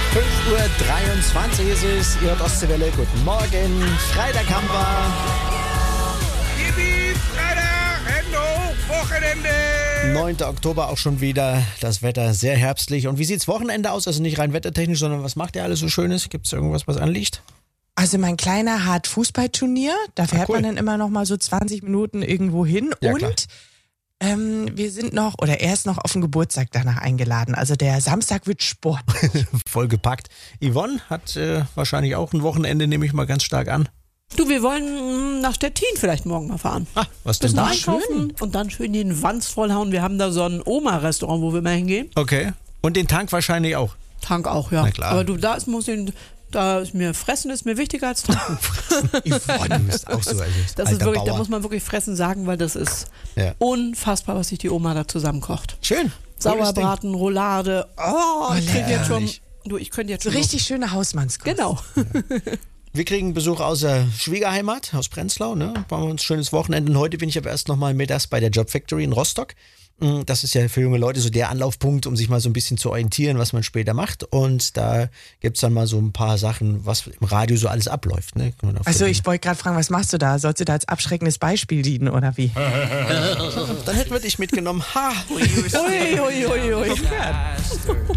5:23 Uhr ist es, Ihre Ostseewelle. Guten Morgen, Freitag haben wir. Yippie, Freitag, Hände hoch, Wochenende. 9. Oktober auch schon wieder. Das Wetter sehr herbstlich. Und wie sieht's Wochenende aus? Also nicht rein wettertechnisch, sondern was macht ihr alles so Schönes? Gibt's irgendwas, was anliegt? Also mein Kleiner hat Fußballturnier. Da fährt man dann immer noch mal so 20 Minuten irgendwo hin. Ja, und wir sind noch, oder er ist noch auf den Geburtstag danach eingeladen. Also der Samstag wird Sport. Vollgepackt. Yvonne hat wahrscheinlich auch ein Wochenende, nehme ich mal ganz stark an. Du, wir wollen nach Stettin vielleicht morgen mal fahren. Ah, was denn Bisschen da? einkaufen und dann schön den Wanz vollhauen. Wir haben da so ein Oma-Restaurant, wo wir mal hingehen. Okay. Und den Tank wahrscheinlich auch. Tank auch, ja. Na klar. Aber du, da ist mir Fressen ist mir wichtiger als Tanken. Yvonne, du bist auch so. Also Das ist wirklich, da muss man wirklich Fressen sagen, weil das ist unfassbar, was sich die Oma da zusammenkocht. Schön. Sauerbraten, Roulade. Oh, ich krieg jetzt schon. Du, ich könnte jetzt So schon. richtig schöne Hausmannskost. Genau. Wir kriegen Besuch aus der Schwiegerheimat, aus Prenzlau. Ne? Machen wir uns ein schönes Wochenende. Und heute bin ich aber erst nochmal mittags bei der Job Factory in Rostock. Das ist ja für junge Leute so der Anlaufpunkt, um sich mal so ein bisschen zu orientieren, was man später macht. Und da gibt's dann mal so ein paar Sachen, was im Radio so alles abläuft. Ne? Also ich wollte gerade fragen, was machst du da? Sollst du da als abschreckendes Beispiel dienen oder wie? Dann hätten wir dich mitgenommen. Ha! Ui, ui, ui, ui.